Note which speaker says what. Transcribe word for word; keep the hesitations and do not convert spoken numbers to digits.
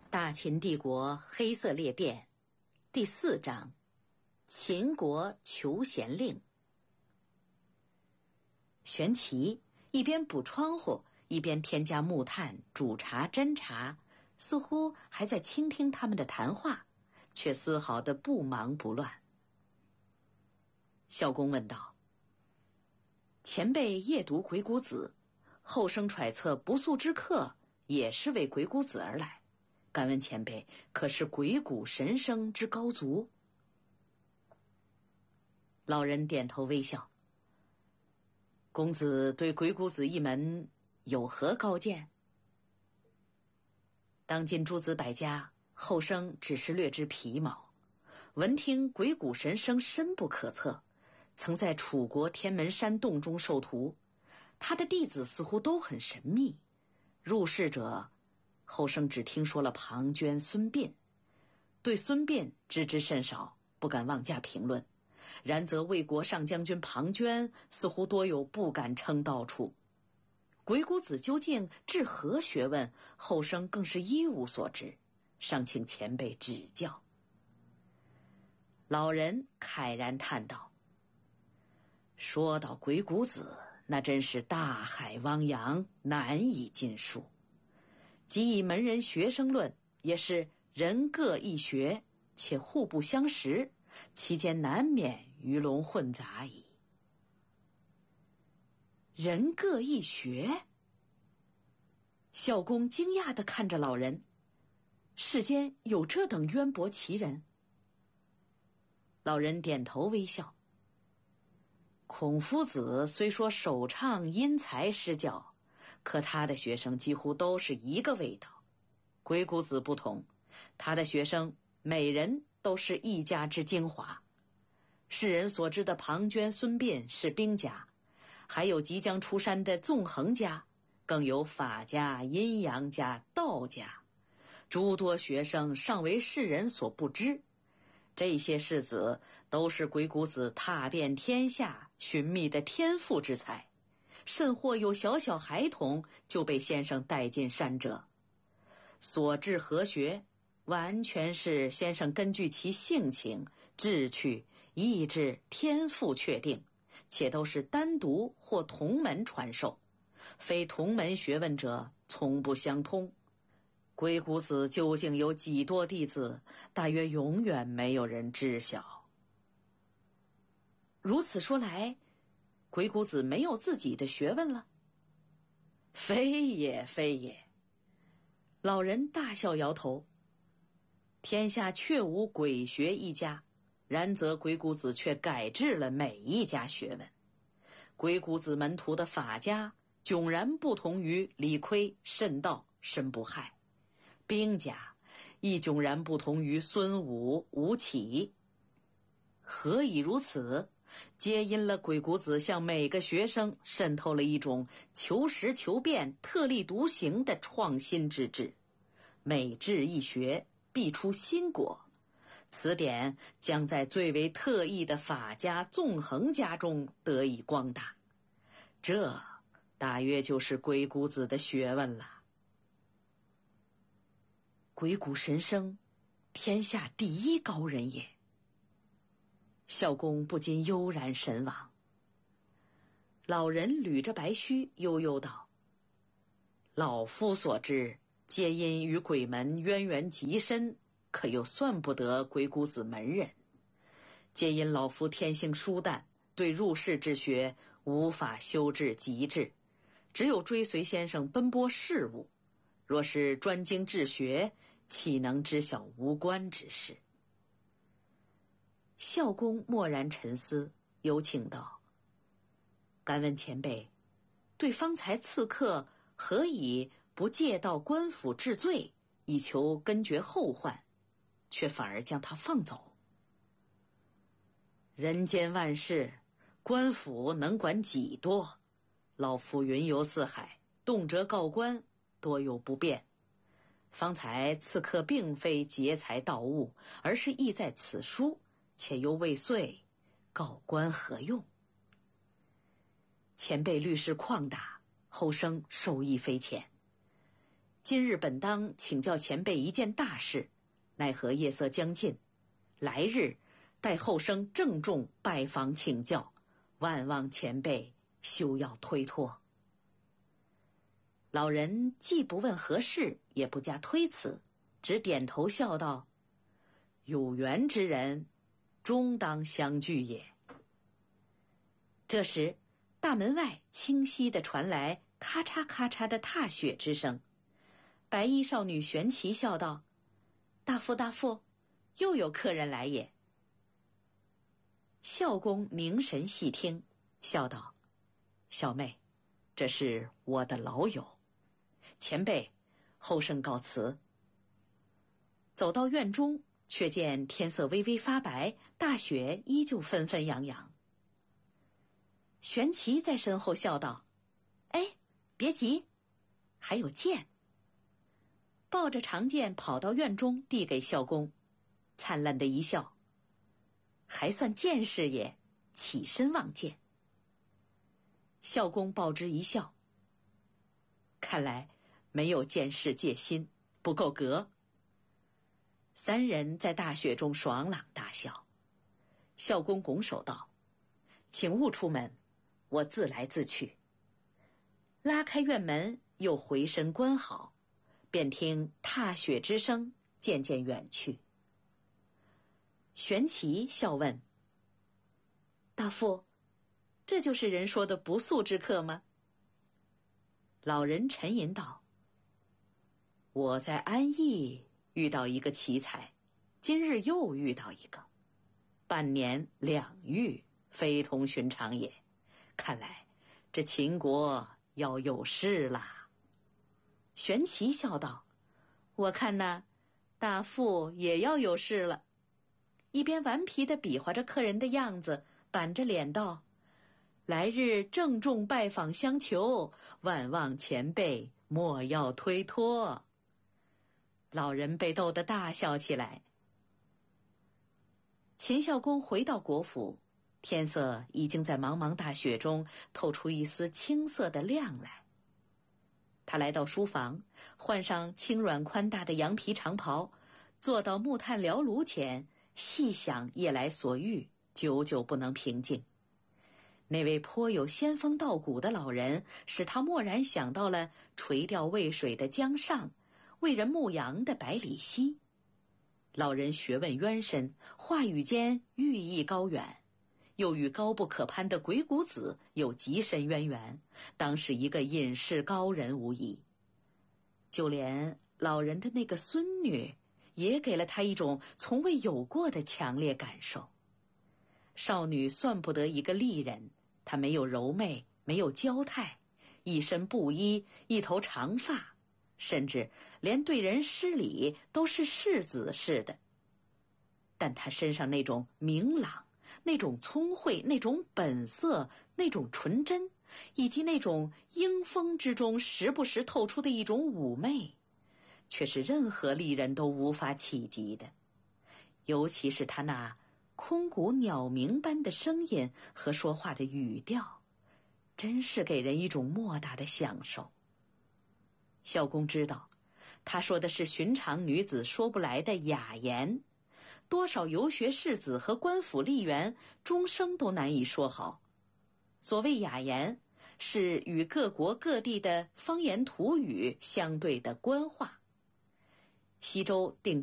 Speaker 1: 大秦帝国黑色裂变第四章，秦国求贤令。玄奇一边补窗户，一边添加木炭、煮茶、斟茶，似乎还在倾听他们的谈话，却丝毫的不忙不乱。孝公问道：前辈夜读鬼谷子，后生揣测不速之客也是为鬼谷子而来，敢问前辈可是鬼谷神生之高足？老人点头微笑：公子对鬼谷子一门有何高见？当今诸子百家，后生只是略知皮毛，闻听鬼谷神生深不可测，曾在楚国天门山洞中受徒，他的弟子似乎都很神秘。入世者，后生只听说了庞涓、孙膑，对孙膑知之甚少，不敢妄加评论。然则魏国上将军庞涓似乎多有不敢称道处。鬼谷子究竟治何学问，后生更是一无所知，尚请前辈指教。老人慨然叹道：说到鬼谷子，那真是大海汪洋，难以尽述。即以门人学生论，也是人各一学，且互不相识，其间难免鱼龙混杂矣。人各一学？孝公惊讶地看着老人，世间有这等渊博奇人？老人点头微笑：孔夫子虽说首倡因材施教，可他的学生几乎都是一个味道。鬼谷子不同，他的学生每人都是一家之精华。世人所知的庞涓、孙膑是兵家，还有即将出山的纵横家，更有法家、阴阳家、道家，诸多学生尚为世人所不知。这些士子都是鬼谷子踏遍天下寻觅的天赋之才，甚或有小小孩童就被先生带进山者。所至何学，完全是先生根据其性情、志趣、意志、天赋确定，且都是单独或同门传授，非同门学问者从不相通。鬼谷子究竟有几多弟子，大约永远没有人知晓。如此说来，鬼谷子没有自己的学问了？非也非也。老人大笑摇头：天下确无鬼学一家，然则鬼谷子却改制了每一家学问。鬼谷子门徒的法家迥然不同于李悝、慎道、申不害，兵家亦迥然不同于孙武、吴起。何以如此？皆因了鬼谷子向每个学生渗透了一种求实求变、特立独行的创新之志。每治一学，必出新果。此点将在最为特异的法家、纵横家中得以光大。这大约就是鬼谷子的学问了。鬼谷神生，天下第一高人也。孝公不禁悠然神往。老人捋着白须，悠悠道：老夫所知，皆因与鬼门渊源极深，可又算不得鬼谷子门人。皆因老夫天性疏淡，对入世之学无法修治极致，只有追随先生奔波事务。若是专精治学，岂能知晓无关之事？孝公默然沉思，有请道：敢问前辈，对方才刺客何以不借到官府治罪，以求根绝后患，却反而将他放走？人间万事，官府能管几多？老夫云游四海，动辄告官，多有不便。方才刺客并非劫财盗物，而是意在此书，且又未遂，告官何用？前辈律事旷达，后生受益匪浅。 今日本当请教前辈一件大事，奈何夜色将近，来日待后生郑重拜访请教，万望前辈休要推脱。”老人既不问何事，也不加推辞，只点头笑道：“有缘之人，终当相聚也。”这时，大门外清晰地传来咔嚓咔嚓的踏雪之声。白衣少女玄奇笑道：“大夫大夫，又有客人来也。”孝公凝神细听，笑道：“小妹，这是我的老友。前辈，后生告辞。”走到院中，却见天色微微发白，大雪依旧纷纷扬扬。玄奇在身后笑道：“哎，别急，还有剑。”抱着长剑跑到院中，递给孝公，灿烂的一笑：“还算见识也，起身望剑。”孝公报之一笑，看来没有见识戒心，不够格。三人在大雪中爽朗大笑。孝公拱手道：“请勿出门，我自来自去。”拉开院门，又回身关好，便听踏雪之声渐渐远去。玄奇笑问：“大夫，这就是人说的不速之客吗？”老人沉吟道：“我在安邑遇到一个奇才，今日又遇到一个，半年两遇，非同寻常也。看来这秦国要有事啦。”玄奇笑道：“我看呐，大夫也要有事了。”一边顽皮地比划着客人的样子，板着脸道：“来日郑重拜访相求，万望前辈莫要推脱。”老人被逗得大笑起来。秦孝公回到国府，天色已经在茫茫大雪中透出一丝青色的亮来。他来到书房，换上轻软宽大的羊皮长袍，坐到木炭燎炉前，细想夜来所遇，久久不能平静。那位颇有仙风道骨的老人，使他蓦然想到了垂钓渭水的江上，为人牧羊的百里奚。老人学问渊深，话语间寓意高远，又与高不可攀的鬼谷子有极深渊源，当是一个隐士高人无疑。就连老人的那个孙女，也给了他一种从未有过的强烈感受。少女算不得一个丽人，她没有柔媚，没有娇态，一身布衣，一头长发，甚至连对人施礼都是世子似的。但她身上那种明朗，那种聪慧，那种本色，那种纯真，以及那种英风之中时不时透出的一种妩媚，却是任何丽人都无法企及的。尤其是她那空谷鸟鸣般的声音和说话的语调，真是给人一种莫大的享受。孝公知道，他说的是寻常女子说不来的雅言，多少游学士子和官府吏员终生都难以说好。所谓雅言，是与各国各地的方言土语相对的官话。西周定